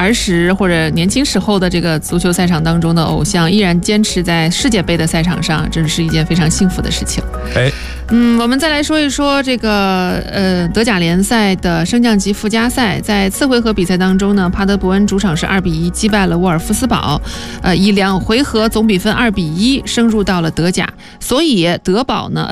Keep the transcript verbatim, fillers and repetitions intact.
儿时或者年轻时候的这个足球赛场当中的偶像，依然坚持在世界杯的赛场上，这是一件非常幸福的事情。 哎， 嗯，我们再来说一说这个呃德甲联赛的升降级附加赛，在次回合比赛当中呢，帕德伯恩主场是二比一击败了沃尔夫斯堡，呃，以两回合总比分二比一升入到了德甲，所以德堡呢。